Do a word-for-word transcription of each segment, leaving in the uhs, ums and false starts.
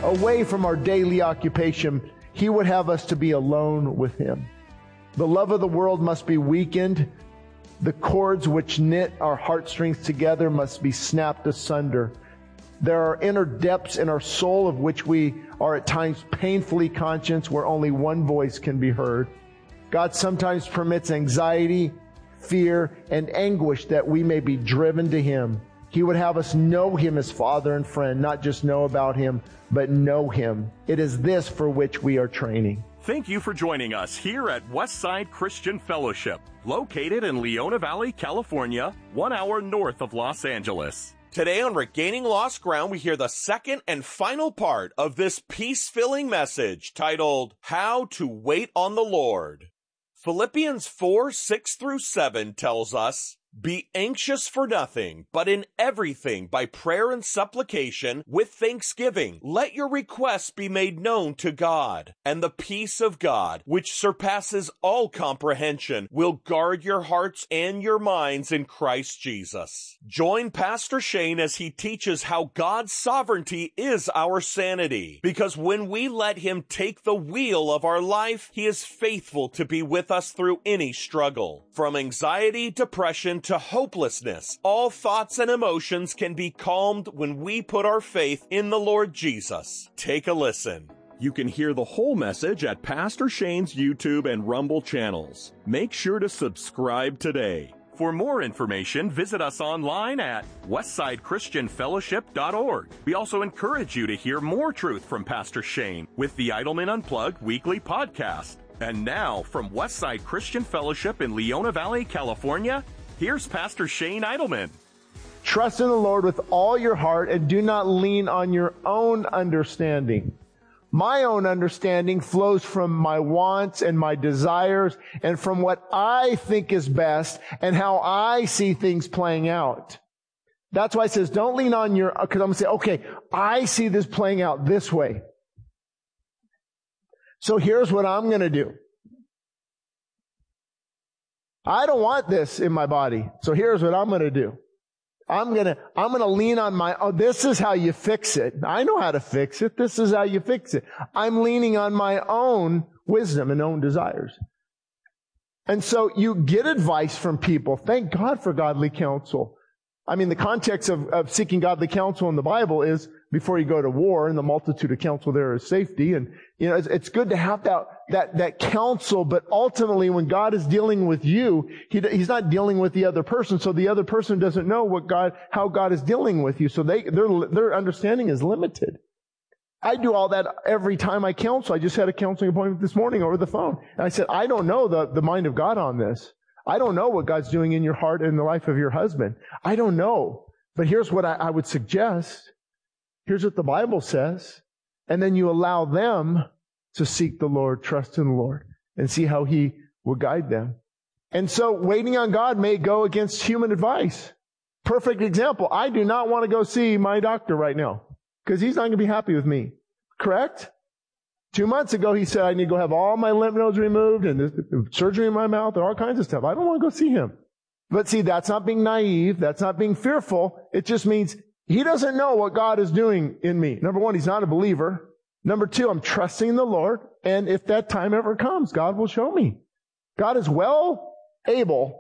away from our daily occupation. He would have us to be alone with Him. The love of the world must be weakened. The cords which knit our heartstrings together must be snapped asunder. There are inner depths in our soul of which we are at times painfully conscious, where only one voice can be heard. God sometimes permits anxiety, fear, and anguish that we may be driven to Him. He would have us know Him as Father and friend, not just know about Him, but know Him. It is this for which we are training. Thank you for joining us here at Westside Christian Fellowship, located in Leona Valley, California, one hour north of Los Angeles. Today on Regaining Lost Ground, we hear the second and final part of this peace-filling message titled, How to Wait on the Lord. Philippians four, six through seven tells us, Be anxious for nothing, but in everything by prayer and supplication with thanksgiving. Let your requests be made known to God, and the peace of God, which surpasses all comprehension, will guard your hearts and your minds in Christ Jesus. Join Pastor Shane as he teaches how God's sovereignty is our sanity, because when we let Him take the wheel of our life, He is faithful to be with us through any struggle. From anxiety, depression, to hopelessness, all thoughts and emotions can be calmed when we put our faith in the Lord Jesus. Take a listen. You can hear the whole message at Pastor Shane's YouTube and Rumble channels. Make sure to subscribe today. For more information, visit us online at westside christian fellowship dot org. We also encourage you to hear more truth from Pastor Shane with the Idleman Unplugged weekly podcast. And now, from Westside Christian Fellowship in Leona Valley, California, here's Pastor Shane Idleman. Trust in the Lord with all your heart and do not lean on your own understanding. My own understanding flows from my wants and my desires and from what I think is best and how I see things playing out. That's why it says don't lean on your, because I'm going to say, okay, I see this playing out this way. So here's what I'm going to do. I don't want this in my body. So here's what I'm going to do. I'm going to, I'm going to lean on my, oh, this is how you fix it. I know how to fix it. This is how you fix it. I'm leaning on my own wisdom and own desires. And so you get advice from people. Thank God for godly counsel. I mean, the context of, of seeking godly counsel in the Bible is before you go to war, and the multitude of counsel there is safety. And, you know, it's, it's good to have that, that, that counsel, but ultimately when God is dealing with you, he, He's not dealing with the other person, so the other person doesn't know what God, how God is dealing with you. So they, their, their understanding is limited. I do all that every time I counsel. I just had a counseling appointment this morning over the phone. And I said, I don't know the, the mind of God on this. I don't know what God's doing in your heart and in the life of your husband. I don't know. But here's what I, I would suggest. Here's what the Bible says. And then you allow them to seek the Lord, trust in the Lord, and see how He will guide them. And so waiting on God may go against human advice. Perfect example. I do not want to go see my doctor right now because he's not going to be happy with me. Correct? Two months ago, he said I need to go have all my lymph nodes removed and surgery in my mouth and all kinds of stuff. I don't want to go see him. But see, that's not being naive. That's not being fearful. It just means he doesn't know what God is doing in me. Number one, he's not a believer. Number two, I'm trusting the Lord. And if that time ever comes, God will show me. God is well able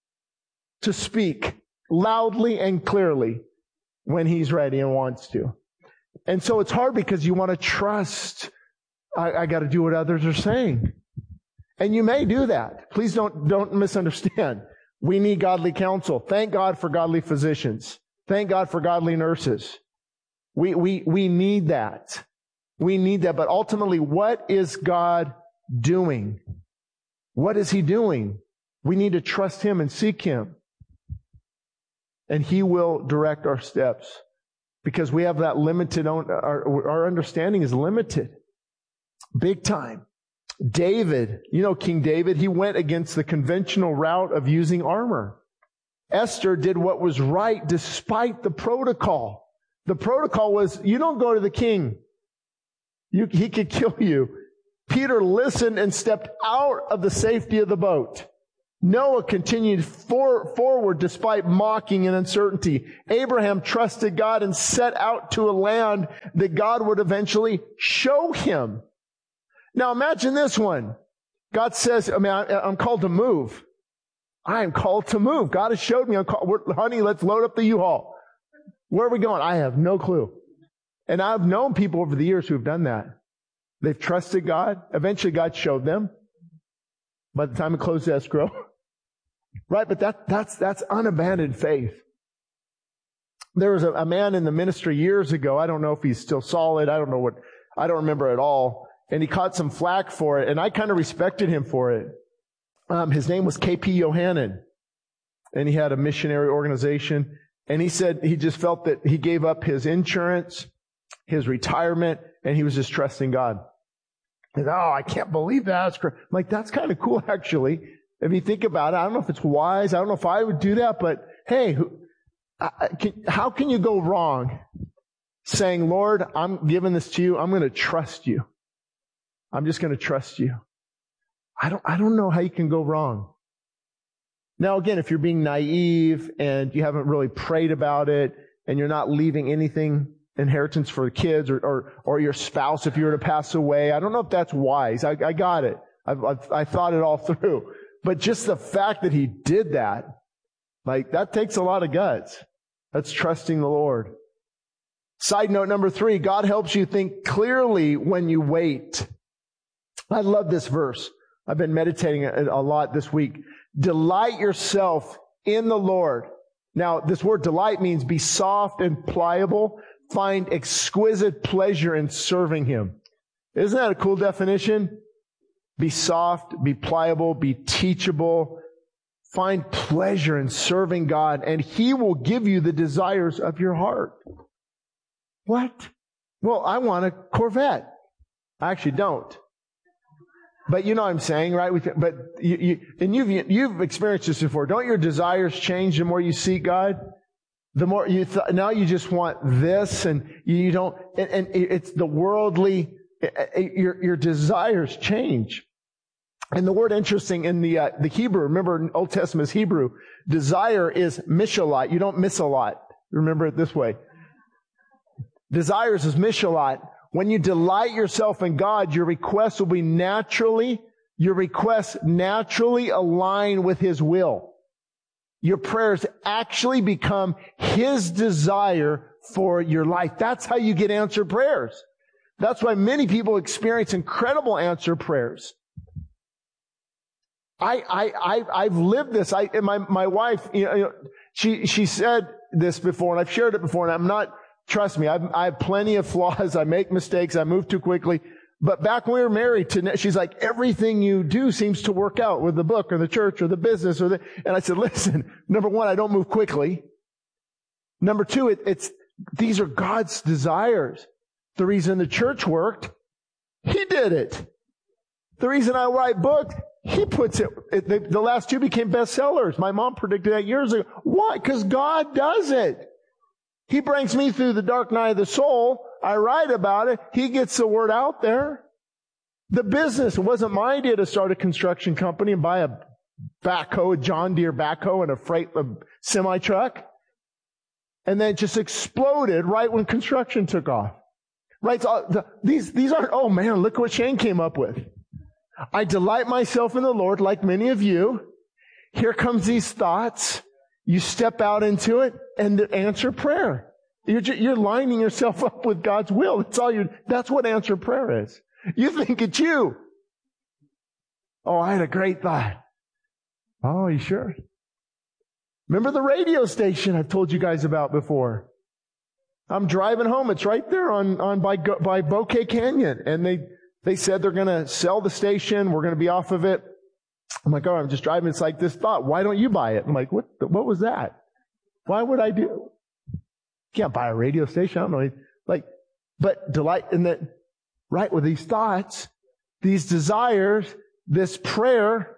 to speak loudly and clearly when He's ready and wants to. And so it's hard because you want to trust. I, I got to do what others are saying. And you may do that. Please don't, don't misunderstand. We need godly counsel. Thank God for godly physicians. Thank God for godly nurses. We, we, we need that. We need that. But ultimately, what is God doing? What is He doing? We need to trust Him and seek Him. And He will direct our steps. Because we have that limited, our, our understanding is limited. Big time. David, you know King David, he went against the conventional route of using armor. Esther did what was right despite the protocol. The protocol was, you don't go to the king. You, he could kill you. Peter listened and stepped out of the safety of the boat Noah continued for, forward despite mocking and uncertainty. Abraham trusted God and set out to a land that God would eventually show him. Now imagine this one. God says, I mean, I, I'm called to move. I am called to move. God has showed me, I'm called, we're, honey, let's load up the U-Haul. Where are we going? I have no clue. And I've known people over the years who have done that. They've trusted God. Eventually God showed them. By the time it closed escrow. Right? But that, that's, that's unabandoned faith. There was a, a man in the ministry years ago. I don't know if he's still solid. I don't know what, I don't remember at all. And he caught some flack for it. And I kind of respected him for it. Um, his name was K P Yohannan. And he had a missionary organization. And he said he just felt that he gave up his insurance, his retirement, and he was just trusting God. And, oh, I can't believe that. That's cr-. I'm like, that's kind of cool, actually. If you think about it, I don't know if it's wise. I don't know if I would do that, but hey, who, I, can, how can you go wrong saying, Lord, I'm giving this to you. I'm going to trust you. I'm just going to trust you. I don't, I don't know how you can go wrong. Now, again, if you're being naive and you haven't really prayed about it and you're not leaving anything inheritance for the kids or, or, or your spouse if you were to pass away, I don't know if that's wise. I, I got it. I've, I've, I thought it all through. But just the fact that he did that, like, that takes a lot of guts. That's trusting the Lord. Side note number three, God helps you think clearly when you wait. I love this verse. I've been meditating a lot this week. Delight yourself in the Lord. Now, this word delight means be soft and pliable. Find exquisite pleasure in serving Him. Isn't that a cool definition? Be soft, be pliable, be teachable. Find pleasure in serving God, and He will give you the desires of your heart. What? Well, I want a Corvette. I actually don't. But you know what I'm saying, right? But you, you, and you've you've experienced this before. Don't your desires change the more you seek God? The more you th- now you just want this, and you don't. And, and it's the worldly. Your your desires change. And the word interesting in the uh, the Hebrew. Remember, Old Testament is Hebrew. Desire is mishalot. You don't miss a lot. Remember it this way. Desires is mishalot. When you delight yourself in God, your requests will be naturally, your requests naturally align with His will. Your prayers actually become His desire for your life. That's how you get answered prayers. That's why many people experience incredible answered prayers. I, I, I, I've lived this. I, my, my wife, you know, she, she said this before, and I've shared it before, and I'm not, trust me, I've, I have plenty of flaws. I make mistakes. I move too quickly. But back when we were married, to, she's like, everything you do seems to work out with the book or the church or the business or the, and I said, listen, number one, I don't move quickly. Number two, it, it's, these are God's desires. The reason the church worked, He did it. The reason I write books, He puts it, it they, the last two became bestsellers. My mom predicted that years ago. Why? Because God does it. He brings me through the dark night of the soul. I write about it. He gets the word out there. The business, it wasn't my idea to start a construction company and buy a backhoe, a John Deere backhoe and a freight, a semi truck. And then it just exploded right when construction took off. Right? So the, these, these aren't, oh man, look what Shane came up with. I delight myself in the Lord like many of you. Here comes these thoughts. You step out into it and answer prayer. You're, just, you're lining yourself up with God's will. That's all you. That's what answer prayer is. You think it's you. Oh, I had a great thought. Oh, you sure? Remember the radio station I've told you guys about before? I'm driving home. It's right there on on by by Bouquet Canyon, and they they said they're going to sell the station. We're going to be off of it. I'm like, oh, I'm just driving. It's like this thought. Why don't you buy it? I'm like, what? The, what was that? Why would I do? Can't buy a radio station. I don't know. Like, but delight in that, right? With these thoughts, these desires, this prayer,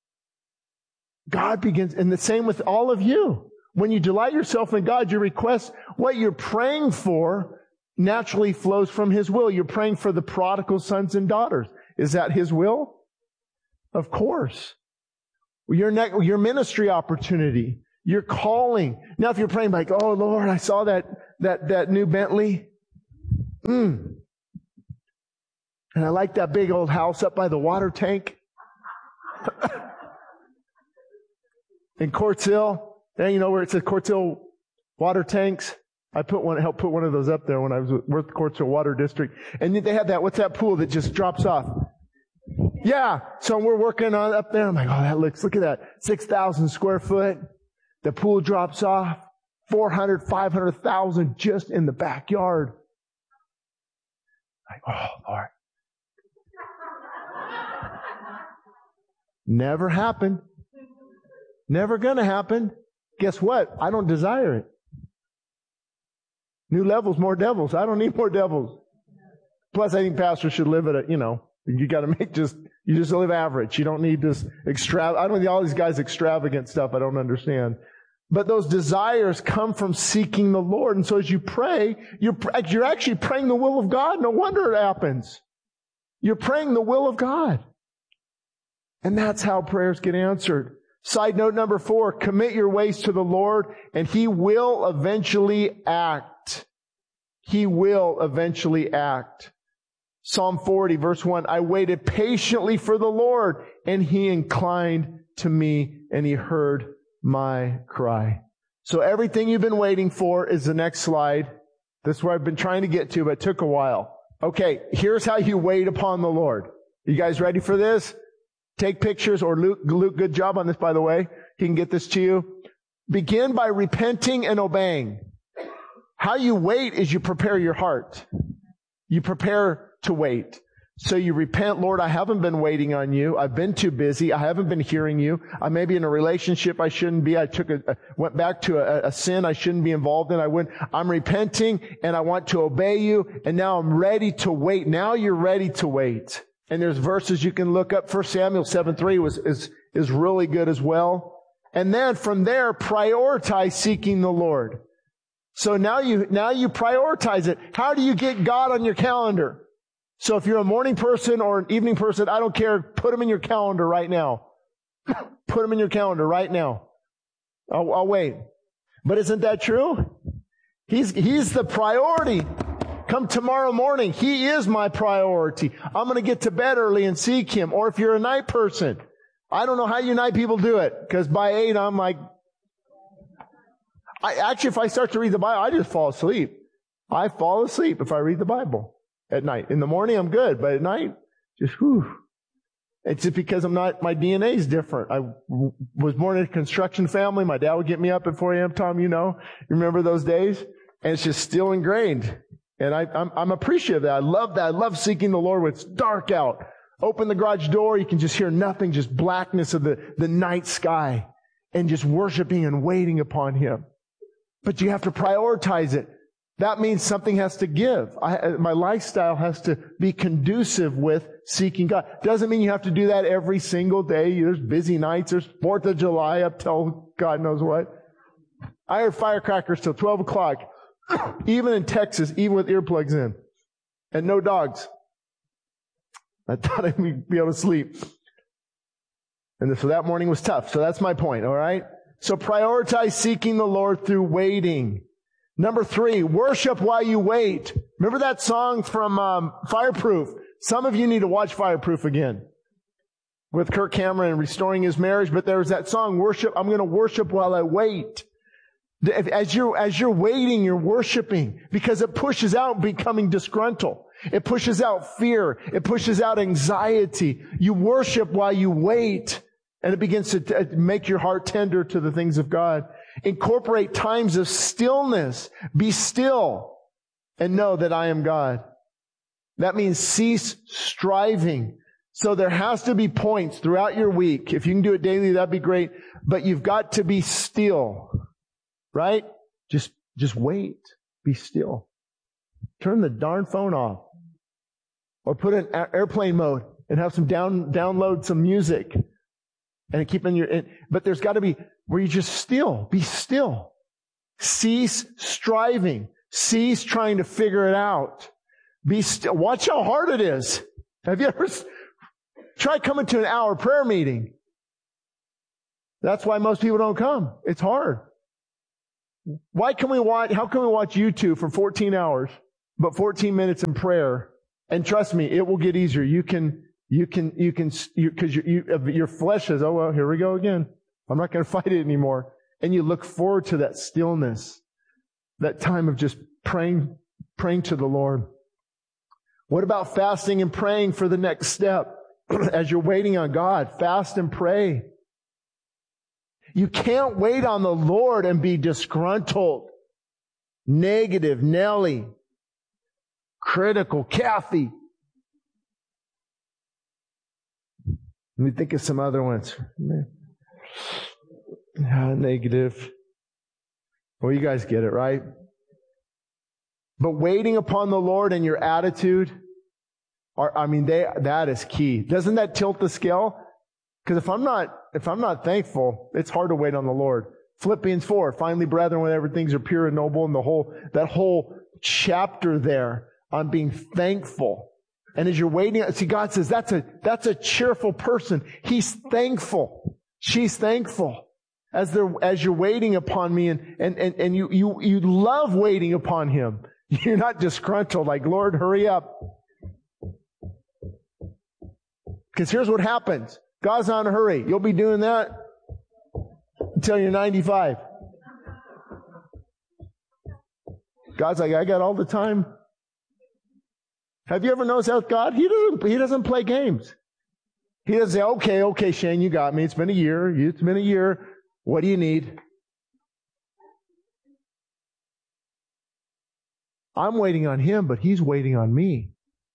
God begins, and the same with all of you. When you delight yourself in God, your request, what you're praying for, naturally flows from His will. You're praying for the prodigal sons and daughters. Is that His will? Of course. your ne- your ministry opportunity, your calling. Now, if you're praying like, oh Lord, I saw that that that new Bentley, mm. and I like that big old house up by the water tank in Quartz Hill. And you know where it says Quartz Hill water tanks? I put one, helped put one of those up there when I was with the Quartz Hill Water District. And they have that, what's that pool that just drops off? Yeah. So we're working on up there. I'm like, oh, that looks, look at that. six thousand square foot. The pool drops off. four hundred, five hundred thousand just in the backyard. Like, oh, Lord. Never happened. Never gonna happen. Guess what? I don't desire it. New levels, more devils. I don't need more devils. Plus, I think pastors should live at a, you know, you got to make just, you just live average. You don't need this extra, I don't need all these guys extravagant stuff I don't understand. But those desires come from seeking the Lord. And so as you pray, you're, you're actually praying the will of God. No wonder it happens. You're praying the will of God. And that's how prayers get answered. Side note number four, commit your ways to the Lord and He will eventually act. He will eventually act. Psalm forty verse one, I waited patiently for the Lord and He inclined to me and He heard my cry. So everything you've been waiting for is the next slide. This is where I've been trying to get to, but it took a while. Okay, here's how you wait upon the Lord. You guys ready for this? Take pictures, or Luke, Luke, good job on this, by the way. He can get this to you. Begin by repenting and obeying. How you wait is you prepare your heart. You prepare to wait. So you repent, Lord, I haven't been waiting on you. I've been too busy. I haven't been hearing you. I may be in a relationship I shouldn't be. I took a, went back to a, a sin I shouldn't be involved in. I went, I'm repenting and I want to obey you. And now I'm ready to wait. Now you're ready to wait. And there's verses you can look up. First Samuel seven three was, is, is really good as well. And then from there, prioritize seeking the Lord. So now you, now you prioritize it. How do you get God on your calendar? So if you're a morning person or an evening person, I don't care. Put him in your calendar right now. Put him in your calendar right now. I'll, I'll wait. But isn't that true? He's, he's the priority. Come tomorrow morning, He is my priority. I'm going to get to bed early and seek Him. Or if you're a night person, I don't know how you night people do it, because by eight I'm like, I actually, if I start to read the Bible, I just fall asleep. I fall asleep if I read the Bible at night. In the morning I'm good, but at night, just whew. It's just because I'm not, my D N A is different. I w- was born in a construction family. My dad would get me up at four a.m., Tom, you know. You remember those days? And it's just still ingrained. And I, I'm, I'm appreciative of that. I love that. I love seeking the Lord when it's dark out. Open the garage door. You can just hear nothing, just blackness of the, the night sky, and just worshiping and waiting upon Him. But you have to prioritize it. That means something has to give. I, my lifestyle has to be conducive with seeking God. Doesn't mean you have to do that every single day. There's busy nights. There's fourth of July up till God knows what. I heard firecrackers till twelve o'clock. Even in Texas, even with earplugs in. And no dogs. I thought I'd be able to sleep. And so that morning was tough. So that's my point, all right? So prioritize seeking the Lord through waiting. Number three, worship while you wait. Remember that song from um, Fireproof? Some of you need to watch Fireproof again. With Kirk Cameron restoring his marriage. But there was that song, worship. I'm going to worship while I wait. As you're, as you're waiting, you're worshiping, because it pushes out becoming disgruntled. It pushes out fear. It pushes out anxiety. You worship while you wait, and it begins to t- make your heart tender to the things of God. Incorporate times of stillness. Be still and know that I am God. That means cease striving. So there has to be points throughout your week. If you can do it daily, that'd be great. But you've got to be still. Right? Just, just wait. Be still. Turn the darn phone off. Or put it in airplane mode and have some down, download some music. And keep in your, in, but there's got to be where you just still, be still. Cease striving. Cease trying to figure it out. Be still. Watch how hard it is. Have you ever, try coming to an hour prayer meeting. That's why most people don't come. It's hard. Why can we watch, how can we watch YouTube for fourteen hours, but fourteen minutes in prayer? And trust me, it will get easier. You can, you can, you can, you, cause you, you, your flesh says, oh, well, here we go again. I'm not going to fight it anymore. And you look forward to that stillness, that time of just praying, praying to the Lord. What about fasting and praying for the next step? As you're waiting on God, fast and pray. You can't wait on the Lord and be disgruntled, negative, Nelly, critical, Kathy. Let me think of some other ones. Ah, negative. Well, you guys get it, right? But waiting upon the Lord and your attitude, are, I mean, they, that is key. Doesn't that tilt the scale? Because if I'm not, if I'm not thankful, it's hard to wait on the Lord. Philippians four, finally, brethren, whenever things are pure and noble, and the whole, that whole chapter there on being thankful. And as you're waiting, see, God says that's a, that's a cheerful person. He's thankful. She's thankful. As they're, as you're waiting upon me, and, and, and, and you, you, you love waiting upon Him. You're not disgruntled, like, Lord, hurry up. Because here's what happens. God's not in a hurry. You'll be doing that until you're ninety-five. God's like, I got all the time. Have you ever noticed that with God? He doesn't, He doesn't play games. He doesn't say, okay, okay, Shane, you got me. It's been a year. It's been a year. What do you need? I'm waiting on Him, but He's waiting on me.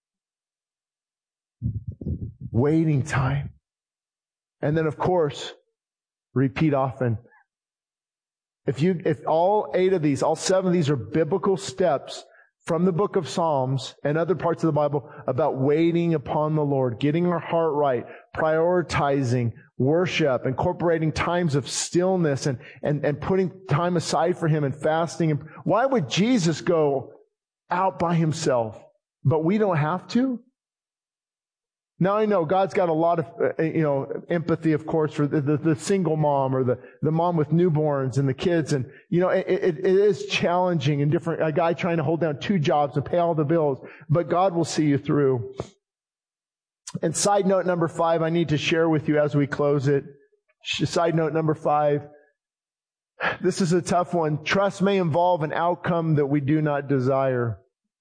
Waiting time. And then, of course, repeat often. If you, if all eight of these, all seven of these are biblical steps from the book of Psalms and other parts of the Bible about waiting upon the Lord, getting our heart right, prioritizing worship, incorporating times of stillness, and, and, and putting time aside for Him, and fasting. And why would Jesus go out by Himself, but we don't have to? Now I know God's got a lot of, uh, you know, empathy, of course, for the, the, the single mom or the, the mom with newborns and the kids. And, you know, it, it, it is challenging and different. A guy trying to hold down two jobs and pay all the bills, but God will see you through. And side note number five, I need to share with you as we close it. Side note number five. This is a tough one. Trust may involve an outcome that we do not desire.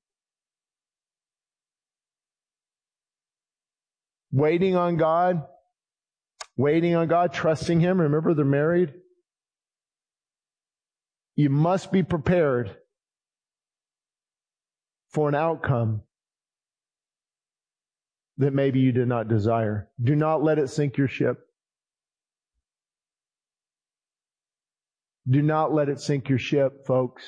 Waiting on God, waiting on God, trusting Him. Remember, they're married. You must be prepared for an outcome that maybe you did not desire. Do not let it sink your ship. Do not let it sink your ship, folks.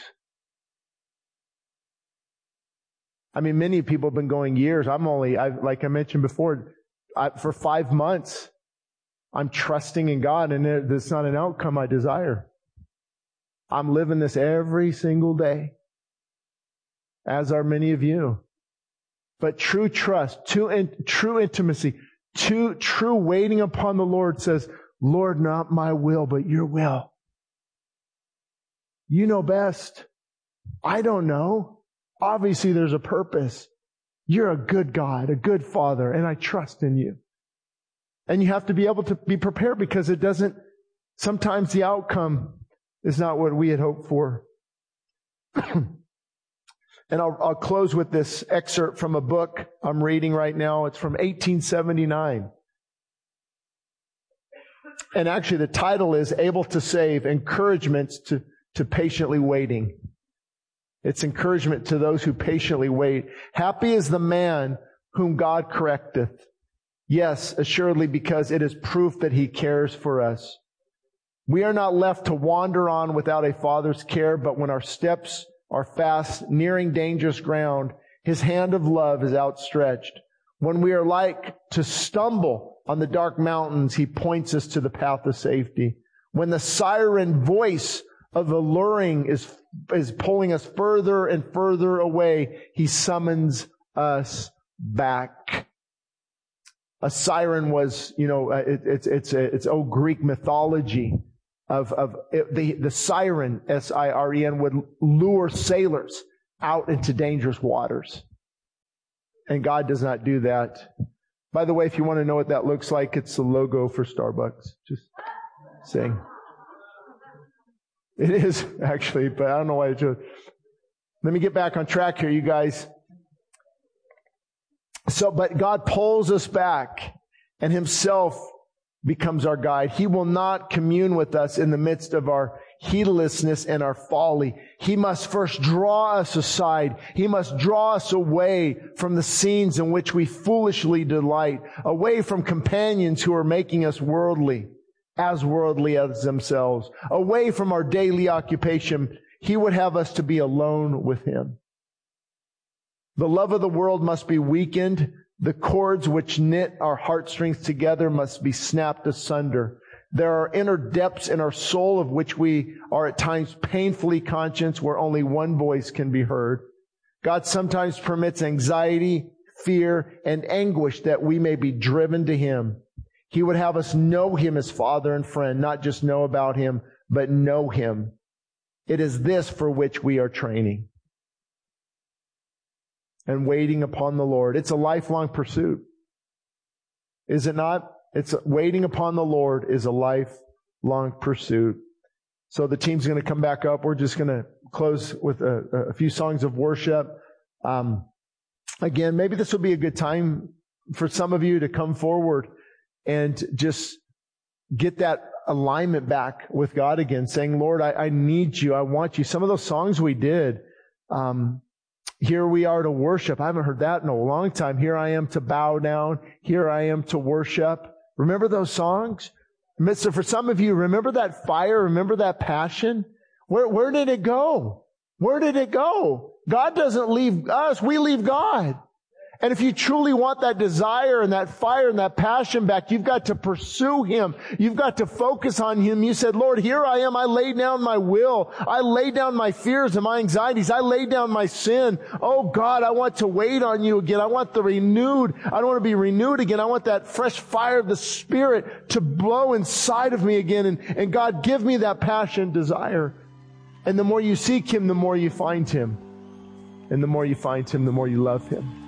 I mean, many people have been going years. I'm only, I, like I mentioned before, I, for five months, I'm trusting in God, and it, it's not an outcome I desire. I'm living this every single day, as are many of you. But true trust, true, in, true intimacy, true, true waiting upon the Lord says, Lord, not my will, but your will. You know best. I don't know. Obviously, there's a purpose. You're a good God, a good Father, and I trust in you. And you have to be able to be prepared, because it doesn't, sometimes the outcome is not what we had hoped for. And I'll, I'll close with this excerpt from a book I'm reading right now. It's from eighteen seventy-nine. And actually the title is Able to Save, Encouragements to, to Patiently Waiting. It's encouragement to those who patiently wait. Happy is the man whom God correcteth. Yes, assuredly, because it is proof that He cares for us. We are not left to wander on without a Father's care, but when our steps are fast, nearing dangerous ground, His hand of love is outstretched. When we are like to stumble on the dark mountains, He points us to the path of safety. When the siren voice of alluring is, is pulling us further and further away, He summons us back. A siren was, you know, it, it's it's it's old Greek mythology of of it, the the siren, S I R E N, would lure sailors out into dangerous waters. And God does not do that. By the way, if you want to know what that looks like, it's the logo for Starbucks. Just saying. It is, actually, but I don't know why it's just. Let me get back on track here, you guys. So, but God pulls us back, and Himself becomes our guide. He will not commune with us in the midst of our heedlessness and our folly. He must first draw us aside. He must draw us away from the scenes in which we foolishly delight, away from companions who are making us worldly, as worldly as themselves, away from our daily occupation. He would have us to be alone with Him. The love of the world must be weakened. The cords which knit our heartstrings together must be snapped asunder. There are inner depths in our soul of which we are at times painfully conscious, where only one voice can be heard. God sometimes permits anxiety, fear, and anguish that we may be driven to Him. He would have us know Him as Father and friend, not just know about Him, but know Him. It is this for which we are training and waiting upon the Lord. It's a lifelong pursuit. Is it not? It's waiting upon the Lord is a lifelong pursuit. So the team's going to come back up. We're just going to close with a, a few songs of worship. Um, again, maybe this will be a good time for some of you to come forward and just get that alignment back with God again, saying, Lord, I, I need you. I want you. Some of those songs we did, um, here we are to worship. I haven't heard that in a long time. Here I am to bow down. Here I am to worship. Remember those songs? So for some of you, remember that fire? Remember that passion? Where, where did it go? Where did it go? God doesn't leave us. We leave God. And if you truly want that desire and that fire and that passion back, you've got to pursue Him. You've got to focus on Him. You said, Lord, here I am. I lay down my will. I lay down my fears and my anxieties. I lay down my sin. Oh God, I want to wait on you again. I want the renewed. I don't want to be renewed again. I want that fresh fire of the Spirit to blow inside of me again. And, and God, give me that passion, desire. And the more you seek Him, the more you find Him. And the more you find Him, the more you love Him.